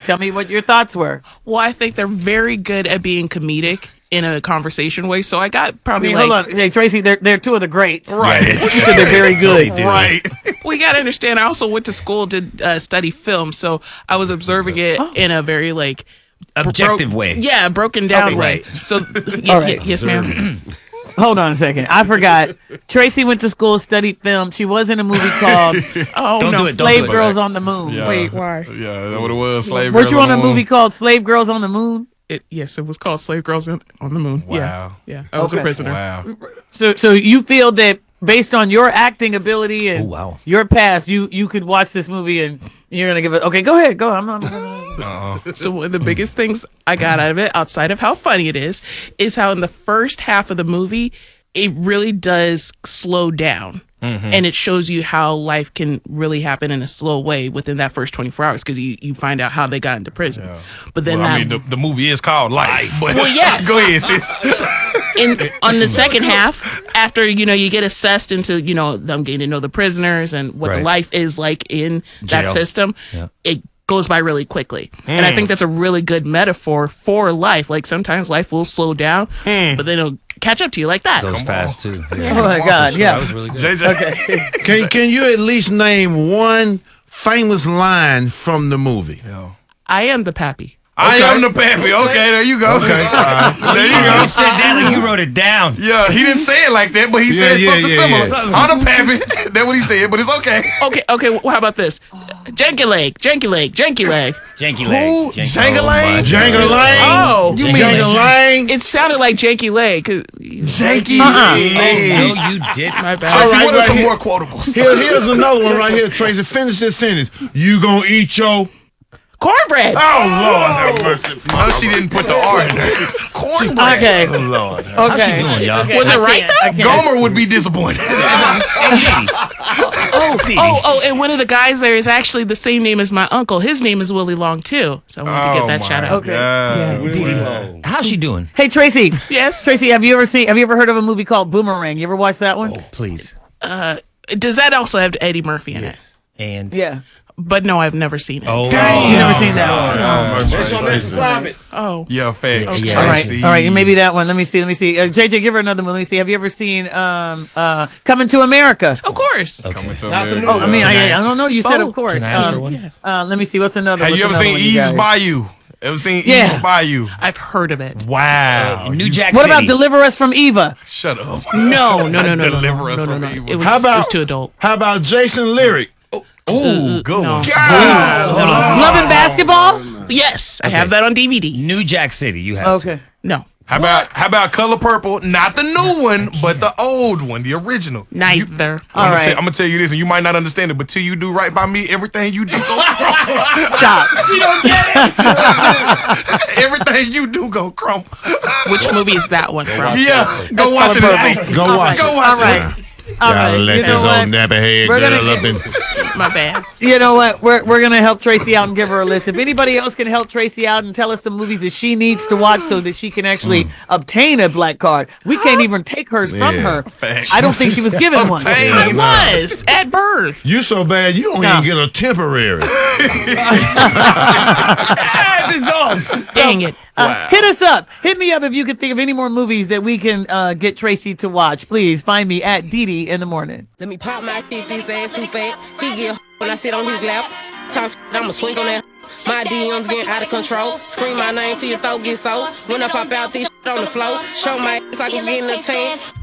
Tell me what your thoughts were. Well, I think they're very good at being comedic in a conversation way. So I got I probably mean, hold on. Hey, Tracy, they're two of the greats. Right. You said they're very good. Right. we got to understand. I also went to school to study film, so I was observing it in a very like objective way. Yeah, broken down way. Right. So All right. yes, ma'am. Hold on a second. I forgot. Tracy went to school, studied film. She was in a movie called Oh Don't no, do it. Don't Slave do it. Girls on the Moon. Yeah. Wait, why? Yeah, that's what it was. Slave Weren't Girls you on a the Moon. movie called Slave Girls on the Moon? Yes, it was called Slave Girls on the Moon. Wow. Yeah. I was a Okay. prisoner. Wow. So you feel that based on your acting ability and Oh, wow. your past, you could watch this movie and you're gonna give it. Okay, go ahead. Go. I'm not. So one of the biggest things I got out of it, outside of how funny it is how in the first half of the movie, it really does slow down. And it shows you how life can really happen in a slow way within that first 24 hours because you find out how they got into prison. Yeah. But then Well, I mean, the movie is called Life. But Well, yes. Go ahead, sis. on the second half, after you get assessed into them getting to know the prisoners and what the Right. life is like in that Jail. system, Yeah. it goes by really quickly. And I think that's a really good metaphor for life. Like sometimes life will slow down, but then it'll catch up to you like that. Goes fast too. Oh my God! That Yeah. was really good. JJ. Can you at least name one famous line from the movie? I am the pappy. I am the pappy. Okay, there you go. Okay. There you go. You said that like you wrote it down. Yeah, he didn't say it like that, but he said something similar. yeah. I'm the pappy. That's what he said, but it's okay. Okay. Well, how about this? Janky leg. Janky leg. Who? Janky Jenga Lane? Django Lang. Oh, You mean Django Lang. it sounded like janky leg. Janky Oh, Leg. no, you did. My bad. Tracy, All right, what are right some here. more quotables? Here's another one right here, Tracy. Finish this sentence. You gonna eat your... Cornbread. Oh, Lord have mercy. No, she didn't put the R in there. Cornbread. Okay. Oh, Lord. Okay. doing, y'all? Okay. Was it I right, can't- I can't. Gomer would be disappointed. Oh, and one of the guys there is actually the same name as my uncle. His name is Willie Long too. So I wanted to give that shout out. Okay. Yeah. How's she doing? Hey Tracy. Yes. Tracy, have you ever heard of a movie called Boomerang? You ever watched that one? Please. Does that also have Eddie Murphy in it? And Yeah. But no, I've never seen it. oh, You never seen that one? That's on this assignment. Oh. Yeah, facts. Yeah. All right, Tracy. all right, maybe that one. Let me see. JJ, give her another one. Let me see. Have you ever seen Coming to America? Of course. Coming to Not the America. new Oh, I mean, I don't know. You said of course. Can I ask her one? Let me see. What's another? Have you ever what's seen another one you Eve's got? Bayou? Ever seen Yeah. Eve's Bayou? I've heard of it. Wow. New Jack What City. about Deliver Us from Eva? Shut up. No. Deliver us no, from no. evil. It was, How about- it was too adult. How about Jason Lyric? Ooh, good No. one. Love and Basketball? Yes, I have that on DVD. New Jack City? You have. Okay. No, How about Color Purple? Not the new one, but the old one, the original. neither. All right. I'm gonna tell you this, and you might not understand it, but till you do right by me, everything you do, Stop. everything you do go crumble. Which movie is that one from? Yeah, go watch it and see. Go watch Go it. watch All right. it. All right. Gotta let You know this what? old nappy head We're gonna girl up and... My bad. You know what? We're gonna help Tracy out and give her a list. If anybody else can help Tracy out and tell us some movies that she needs to watch so that she can actually obtain a black card, we can't even take hers from Yeah. her. Facts. I don't think she was given one. Obtain. I was at birth. You so bad, you don't even get a temporary. Dang it. Hit us up. Hit me up if you can think of any more movies that we can get Tracy to watch. Please find me at Dee in the morning. Let me pop my teeth, his ass too fat. He get when I sit on his lap. Talk I'ma swing on that. My DMs getting out of control. Scream my name till your throat get so. When I pop out this on the floor, show my ass like I'm getting a tan.